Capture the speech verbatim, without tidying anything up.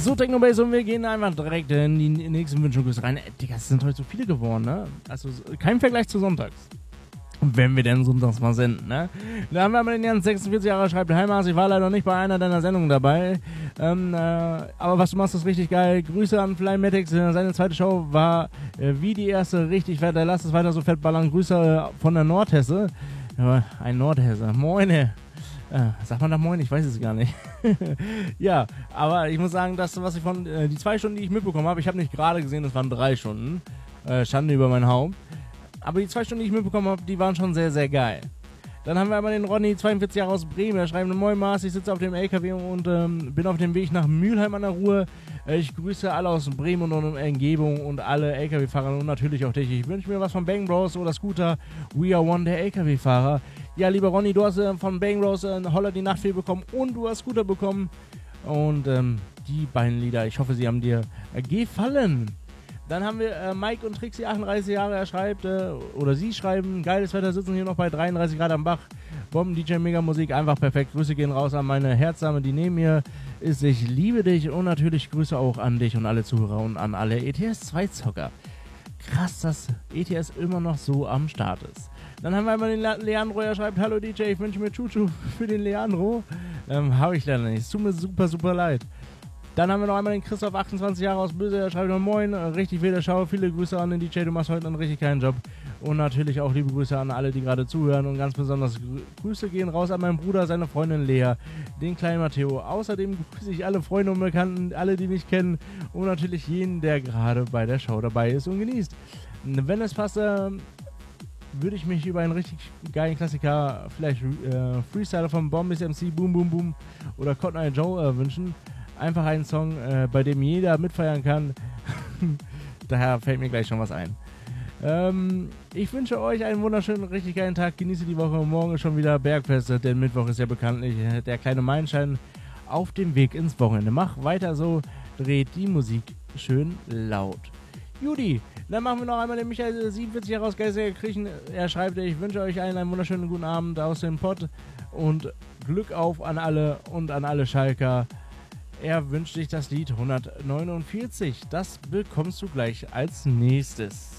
So, Technobase, und wir gehen einfach direkt in die nächsten Wünsche und Grüße rein. Äh, Digga, es sind heute so viele geworden, ne? Also kein Vergleich zu sonntags. Wenn wir denn sonntags mal senden, ne? Da haben wir mal den Jan, sechsundvierzig Jahre, schreibt: Heimas, ich war leider nicht bei einer deiner Sendungen dabei. Ähm, äh, aber was du machst, ist richtig geil. Grüße an Flymatics. Seine zweite Show war äh, wie die erste richtig fett. Lass es weiter so fett ballern. Grüße äh, von der Nordhesse. Ja, ein Nordhesse. Moine. Äh, sagt man da Moin? Ich weiß es gar nicht. Ja, aber ich muss sagen, das, was ich von äh, die zwei Stunden, die ich mitbekommen habe, ich habe nicht gerade gesehen, es waren drei Stunden. Äh, Schande über mein Haupt. Aber die zwei Stunden, die ich mitbekommen habe, die waren schon sehr, sehr geil. Dann haben wir einmal den Ronny, zweiundvierzig Jahre aus Bremen. Er schreibt: Moin Mars, ich sitze auf dem L K W und ähm, bin auf dem Weg nach Mülheim an der Ruhr. Äh, ich grüße alle aus Bremen und Umgebung und alle L K W-Fahrer und natürlich auch dich. Ich wünsche mir was von Bang Bros oder Scooter. We are one, der L K W-Fahrer. Ja, lieber Ronny, du hast äh, von Bang Bros äh, Holler die Nachtfee bekommen und du hast Scooter bekommen. Und ähm, die beiden Lieder, ich hoffe, sie haben dir äh, gefallen. Dann haben wir äh, Mike und Trixie, achtunddreißig Jahre, er schreibt, äh, oder sie schreiben: Geiles Wetter, sitzen hier noch bei dreiunddreißig Grad am Bach. Bomben-D J, Mega-Musik, einfach perfekt. Grüße gehen raus an meine Herzdame, die neben mir ist. Ich liebe dich und natürlich Grüße auch an dich und alle Zuhörer und an alle E T S zwei Zocker. Krass, dass E T S immer noch so am Start ist. Dann haben wir einmal den Le- Leandro, er schreibt: Hallo D J, ich wünsche mir Chuchu für den Leandro. Ähm, habe ich leider nicht, es tut mir super, super leid. Dann haben wir noch einmal den Christoph, achtundzwanzig Jahre aus Böse, er schreibt noch: Moin, richtig wilder Schau, viele Grüße an den D J, du machst heute einen richtig geilen Job. Und natürlich auch liebe Grüße an alle, die gerade zuhören, und ganz besonders Grü- Grüße gehen raus an meinen Bruder, seine Freundin Lea, den kleinen Matteo. Außerdem grüße ich alle Freunde und Bekannten, alle, die mich kennen, und natürlich jeden, der gerade bei der Show dabei ist und genießt. Wenn es passt, äh, würde ich mich über einen richtig geilen Klassiker, vielleicht äh, Freestyler von Bombis M C, Boom Boom Boom oder Cotton Eye Joe äh, wünschen. Einfach einen Song, äh, bei dem jeder mitfeiern kann. Daher fällt mir gleich schon was ein. Ähm, ich wünsche euch einen wunderschönen, richtig geilen Tag. Genieße die Woche. Morgen ist schon wieder Bergfeste, denn Mittwoch ist ja bekanntlich der kleine Meilenstein auf dem Weg ins Wochenende. Mach weiter so, dreht die Musik schön laut. Judy, dann machen wir noch einmal den Michael, siebenundvierzig Jahre aus Geiselkirchen. Er schreibt: Ich wünsche euch allen einen wunderschönen guten Abend aus dem Pott und Glück auf an alle und an alle Schalker. Er wünscht sich das Lied hundertneunundvierzig. Das bekommst du gleich als nächstes.